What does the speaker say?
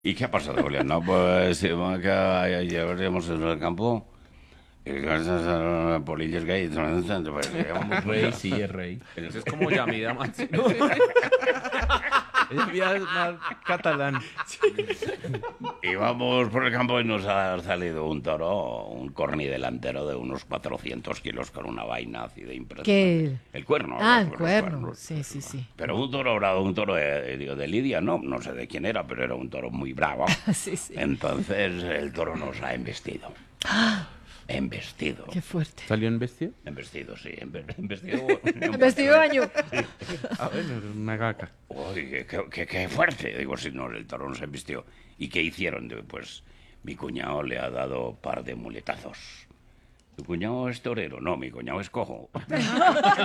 ¿Y qué ha pasado, Julián? No, pues que ayer íbamos en el campo y gracias a Polillas Gay, pues llevamos Rey, sí, es rey. Eso es como Yamida Mancino. Es más catalán. íbamos por el campo y nos ha salido un toro, un corni delantero de unos 400 kilos con una vaina así de impresionante. ¿Qué? El cuerno. Ah, los el cuerno. cuernos. Sí, sí, sí. Pero un toro bravo, un toro de Lidia, no sé de quién era, pero era un toro muy bravo. Sí, sí. Entonces el toro nos ha embestido. Embestido. Qué fuerte. ¿Salió en vestido? Embestido, sí. Embestido. Vestido de baño. A ver, una gaca. Uy, qué fuerte. Digo, si no, el toro nos embistió. ¿Y qué hicieron? Digo, pues mi cuñado le ha dado par de muletazos. ¿Tu cuñado es torero? No, mi cuñado es cojo.